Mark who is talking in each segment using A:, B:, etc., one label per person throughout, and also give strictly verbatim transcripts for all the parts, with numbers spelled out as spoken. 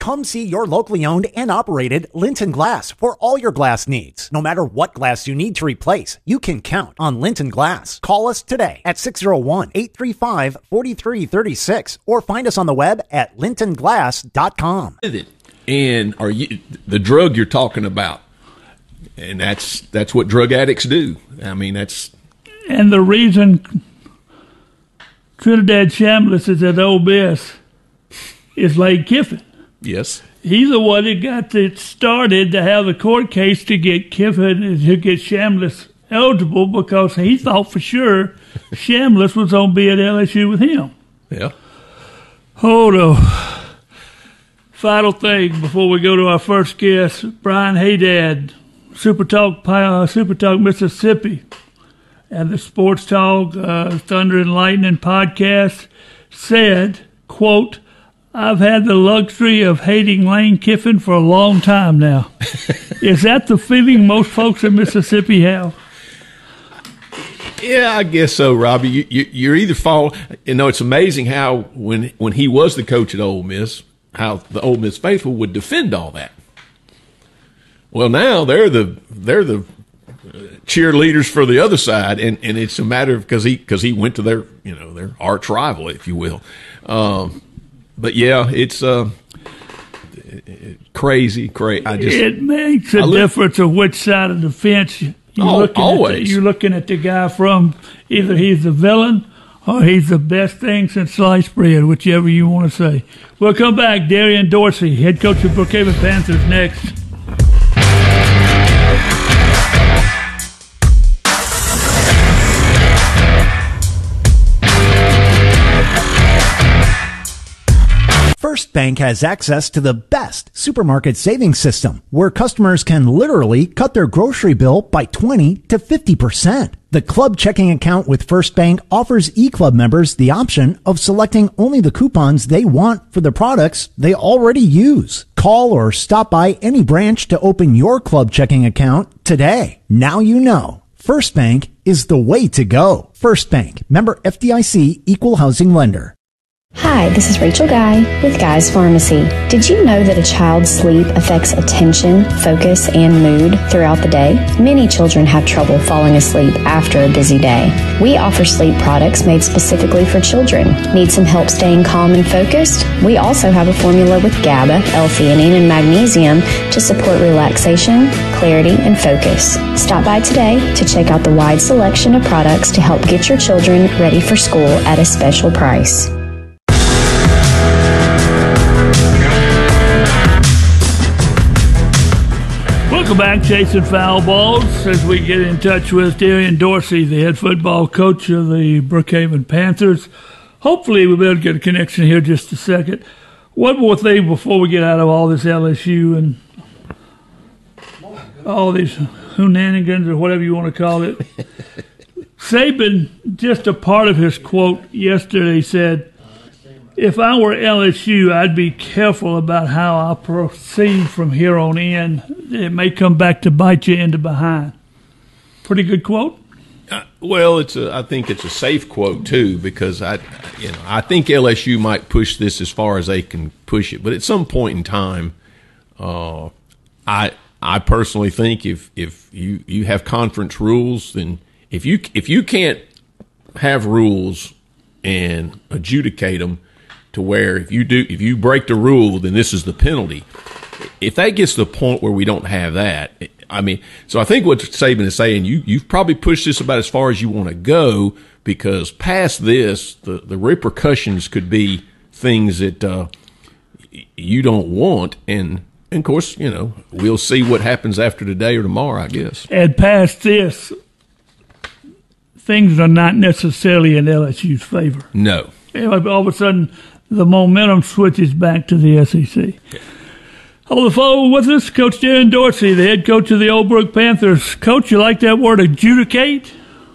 A: Come see your locally owned and operated Linton Glass for all your glass needs. No matter what glass you need to replace, you can count on Linton Glass. Call us today at six oh one, eight three five, four three three six or find us on the web at linton glass dot com.
B: And are you the drug you're talking about? And that's that's what drug addicts do. I mean, that's
C: and the reason Trinidad Chambliss is at Ole Miss is Lane Kiffin.
B: Yes.
C: He's the one that got it started to have the court case to get Kiffin to get Chambliss eligible because he thought for sure Chambliss was going to be at L S U with him.
B: Yeah.
C: Hold on. Final thing before we go to our first guest, Brian Haydad, Super Talk, uh, Super Talk Mississippi, and the Sports Talk uh, Thunder and Lightning podcast said, quote, I've had the luxury of hating Lane Kiffin for a long time now. Is that the feeling most folks in Mississippi have?
B: Yeah, I guess so, Robbie. You, you, you're either fall. You know, it's amazing how when when he was the coach at Ole Miss, how the Ole Miss faithful would defend all that. Well, now they're the they're the cheerleaders for the other side, and, and it's a matter of because he because he went to their you know their arch rival, if you will. Um, But yeah, it's uh, crazy, crazy. I just
C: it makes a look, difference of which side of the fence you're
B: oh,
C: looking
B: always.
C: at. The, you're looking at the guy from either he's the villain or he's the best thing since sliced bread, whichever you want to say. We'll come back. Darian Dorsey, head coach of Brookhaven Panthers, next.
A: First Bank has access to the best supermarket savings system where customers can literally cut their grocery bill by twenty to fifty percent. The club checking account with First Bank offers eClub members the option of selecting only the coupons they want for the products they already use. Call or stop by any branch to open your club checking account today. Now you know. First Bank is the way to go. First Bank, member F D I C, equal housing lender.
D: Hi, this is Rachel Guy with Guy's Pharmacy. Did you know that a child's sleep affects attention, focus, and mood throughout the day? Many children have trouble falling asleep after a busy day. We offer sleep products made specifically for children. Need some help staying calm and focused? We also have a formula with GABA, L-theanine, and magnesium to support relaxation, clarity, and focus. Stop by today to check out the wide selection of products to help get your children ready for school at a special price.
C: Welcome back, Chasing Foul Balls, as we get in touch with Darian Dorsey, the head football coach of the Brookhaven Panthers. Hopefully we'll be able to get a connection here just a second. One more thing before we get out of all this L S U and all these shenanigans or whatever you want to call it. Saban, just a part of his quote yesterday, said, if I were L S U, I'd be careful about how I proceed from here on in. It may come back to bite you in the behind. Pretty good quote.
B: Uh, well, it's a, I think it's a safe quote too, because I, you know, I think L S U might push this as far as they can push it, but at some point in time, uh, I I personally think if if you, you have conference rules, then if you if you can't have rules and adjudicate them to where if you do if you break the rule, then this is the penalty. If that gets to the point where we don't have that, I mean, so I think what Saban is saying, you you've probably pushed this about as far as you want to go, because past this, the the repercussions could be things that uh, you don't want, and, and of course, you know, we'll see what happens after today or tomorrow, I guess.
C: And past this, things are not necessarily in L S U's favor.
B: No.
C: All of a sudden, the momentum switches back to the S E C.
B: Okay.
C: On the phone with us, Coach Darian Dorsey, the head coach of the Old Brook Panthers. Coach, you like that word, adjudicate?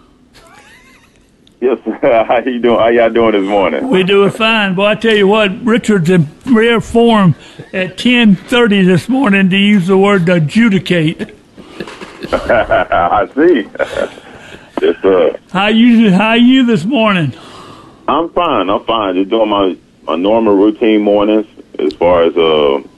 E: Yes, how you doing? How y'all doing this morning?
C: We doing fine. Boy, I tell you what, Richard's in rare form at ten thirty this morning to use the word adjudicate.
E: I see. Yes, sir.
C: How you? How you this morning?
E: I'm fine. I'm fine. Just doing my, my normal routine mornings as far as uh